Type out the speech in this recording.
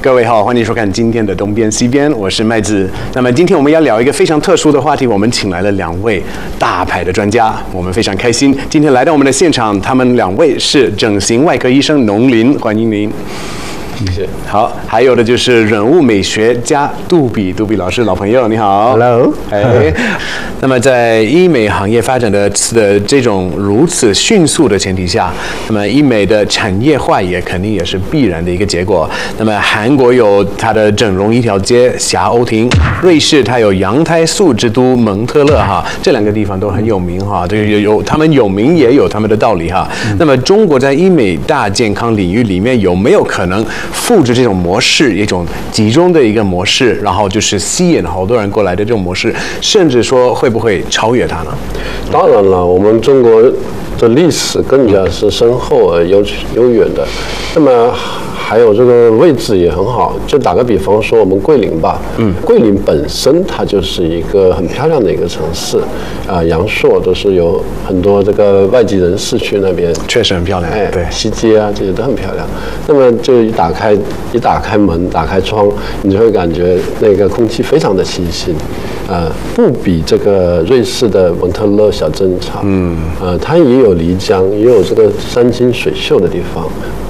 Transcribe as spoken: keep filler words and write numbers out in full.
各位好，欢迎收看今天的东边西边，我是麦子。那么今天我们要聊一个非常特殊的话题，我们请来了两位大牌的专家，我们非常开心，今天来到我们的现场，他们两位是整形外科医生农林，欢迎您。 谢谢。 好，还有的就是人物美学家杜比，杜比老师，老朋友，你好。 Hello。 哎，那么在医美行业发展的的这种如此迅速的前提下，那么医美的产业化也肯定也是必然的一个结果。那么韩国有它的整容一条街霞欧亭，瑞士它有羊胎素之都蒙特勒哈，这两个地方都很有名哈，这个有有他们有名也有他们的道理哈。嗯、那么中国在医美大健康领域里面有没有可能复制这种模式，一种集中的一个模式，然后就是吸引好多人过来的这种模式，甚至说会不会超越它呢？ 当然了，我们中国的历史更加是深厚而悠悠远的，那么还有这个位置也很好。就打个比方说，我们桂林吧，嗯，桂林本身它就是一个很漂亮的一个城市，啊、呃，阳朔都是有很多这个外籍人士去那边， 确实很漂亮， 哎， 对， 西街啊这些都很漂亮。那么就一打开一打开门，打开窗，你就会感觉那个空气非常的清新，呃，不比这个瑞士的蒙特勒小镇差，嗯，呃，它也有漓江，也有这个山清水秀的地方。